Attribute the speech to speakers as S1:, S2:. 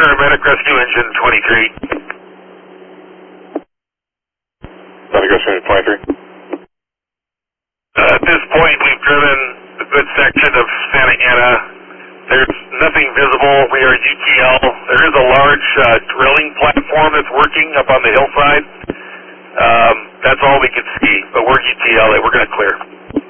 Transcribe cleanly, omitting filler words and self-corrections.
S1: Paramedic Rescue Engine 23.
S2: Paramedic Rescue Engine 23.
S1: At this point, we've driven a good section of Santa Ana. There's nothing visible. We are UTL. There is a large drilling platform that's working up on the hillside. That's all we can see, but we're UTL. We're going to clear.